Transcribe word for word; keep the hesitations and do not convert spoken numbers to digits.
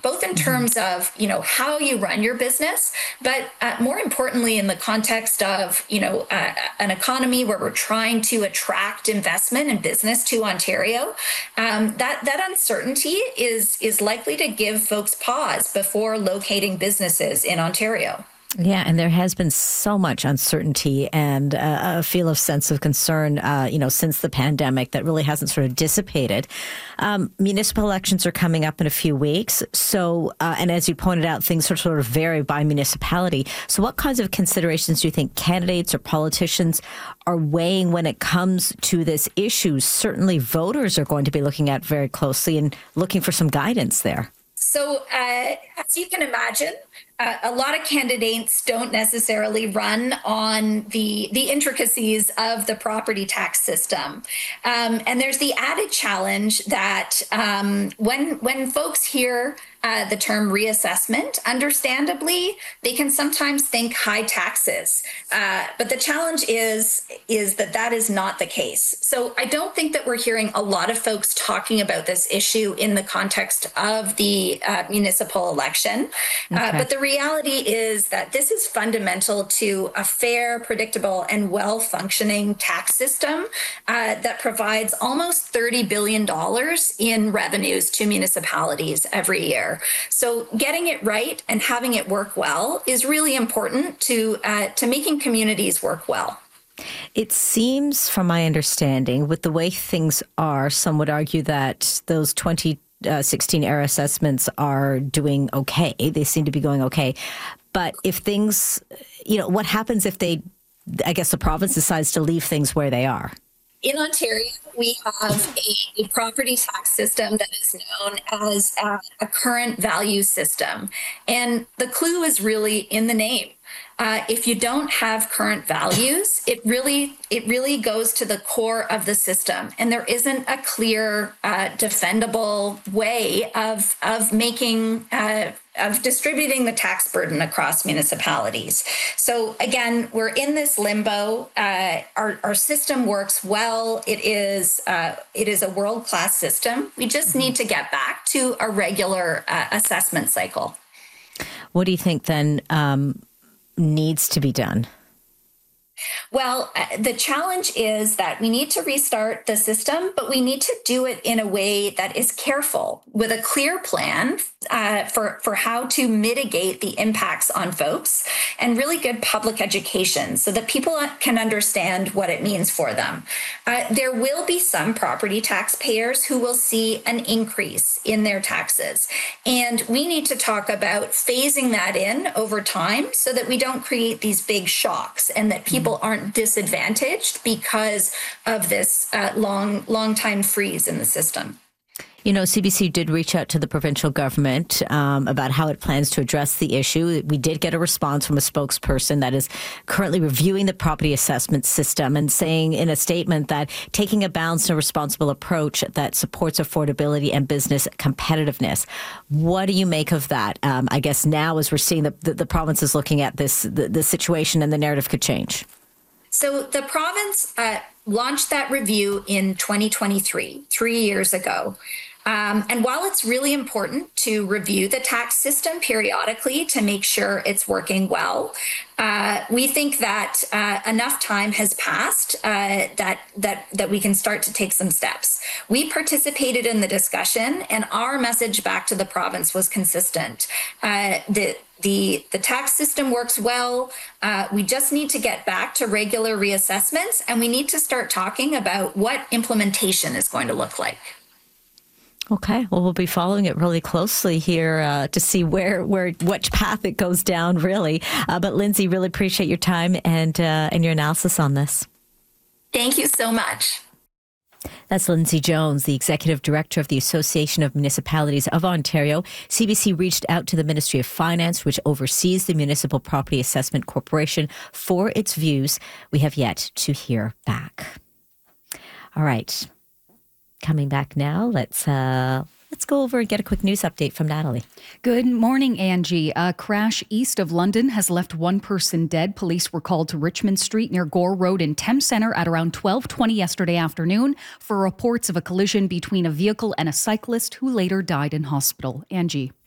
both in terms of, you know, how you run your business, but uh, more importantly, in the context of, you know, uh, an economy where we're trying to attract investment and business to Ontario. Um, that that uncertainty is is likely to give folks pause before locating businesses in Ontario. Yeah, and there has been so much uncertainty and uh, a feel of sense of concern, uh, you know, since the pandemic that really hasn't sort of dissipated. Um, municipal elections are coming up in a few weeks. So, uh, and as you pointed out, things are sort of vary by municipality. So what kinds of considerations do you think candidates or politicians are weighing when it comes to this issue? Certainly voters are going to be looking at very closely and looking for some guidance there. So, uh, as you can imagine, uh, a lot of candidates don't necessarily run on the the intricacies of the property tax system, um, and there's the added challenge that um, when when folks hear uh, the term reassessment, understandably, they can sometimes think high taxes. Uh, but the challenge is is that that is not the case. So I don't think that we're hearing a lot of folks talking about this issue in the context of the uh, municipal election. Okay. Uh, but the reality is that this is fundamental to a fair, predictable, and well-functioning tax system uh, that provides almost thirty billion dollars in revenues to municipalities every year. So getting it right and having it work well is really important to uh, to making communities work well. It seems, from my understanding, with the way things are, some would argue that those twenty sixteen era assessments are doing okay. They seem to be going okay. But if things, you know, what happens if they, I guess the province decides to leave things where they are? In Ontario, we have a, a property tax system that is known as a, a current value system. And the clue is really in the name. Uh, if you don't have current values, it really it really goes to the core of the system, and there isn't a clear, uh, defendable way of of making uh, of distributing the tax burden across municipalities. So again, we're in this limbo. Uh, our our system works well. It is uh, it is a world-class system. We just mm-hmm. need to get back to a regular uh, assessment cycle. What do you think then? Um needs to be done? Well, uh, the challenge is that we need to restart the system, but we need to do it in a way that is careful, with a clear plan uh, for, for how to mitigate the impacts on folks, and really good public education so that people can understand what it means for them. Uh, there will be some property taxpayers who will see an increase in their taxes, and we need to talk about phasing that in over time so that we don't create these big shocks and that people People aren't disadvantaged because of this uh, long, long time freeze in the system. You know, C B C did reach out to the provincial government um, about how it plans to address the issue. We did get a response from a spokesperson that is currently reviewing the property assessment system and saying in a statement that taking a balanced and responsible approach that supports affordability and business competitiveness. What do you make of that? Um, I guess now as we're seeing the, the, the province is looking at this, the, the situation and the narrative could change. So the province uh, launched that review in twenty twenty-three, three years ago. Um, and while it's really important to review the tax system periodically to make sure it's working well, uh, we think that uh, enough time has passed uh, that that that we can start to take some steps. We participated in the discussion, and our message back to the province was consistent. Uh, the The, the tax system works well. Uh, we just need to get back to regular reassessments, and we need to start talking about what implementation is going to look like. Okay, well, we'll be following it really closely here uh, to see where, where, which path it goes down, really. Uh, but Lindsay, really appreciate your time and uh, and your analysis on this. Thank you so much. That's Lindsay Jones, the Executive Director of the Association of Municipalities of Ontario. C B C reached out to the Ministry of Finance, which oversees the Municipal Property Assessment Corporation, for its views. We have yet to hear back. All right. Coming back now, let's uh, let's go over and get a quick news update from Natalie. Good morning, Angie. A crash east of London has left one person dead. Police were called to Richmond Street near Gore Road in Thames Centre at around twelve twenty yesterday afternoon for reports of a collision between a vehicle and a cyclist who later died in hospital. Angie.